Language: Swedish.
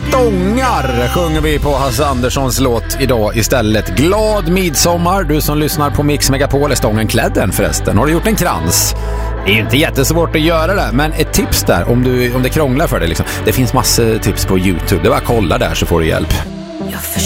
stångar sjunger vi på Hasse Anderssons låt idag istället. Glad midsommar, du som lyssnar på Mix Megapol. Är stången klädd än förresten? Har du gjort en krans? Det är ju inte jättesvårt att göra det, men ett tips där om det krånglar för dig liksom. Det finns massor tips på YouTube. Det är bara att kolla där så får du hjälp. Jag